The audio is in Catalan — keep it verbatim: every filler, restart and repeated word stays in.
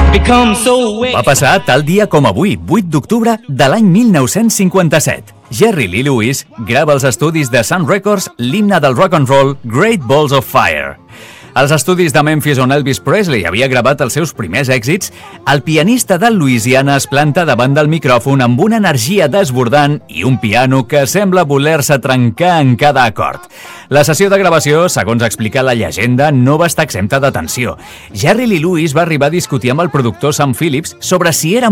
Va passar tal dia com avui, vuit d'octubre de l'any mil nou-cents cinquanta-set. Jerry Lee Lewis grava als estudis de Sun Records l'himne del rock and roll Great Balls of Fire. Als estudis de Memphis on Elvis Presley havia gravat els seus primers èxits, el pianista de Louisiana es planta davant del micròfon amb una energia desbordant i un piano que sembla voler-se trencar en cada acord. La sessió de gravació, segons explica la llegenda, no va estar exempta de tensió. Jerry Lee Lewis va arribar a discutir amb el productor Sam Phillips sobre si era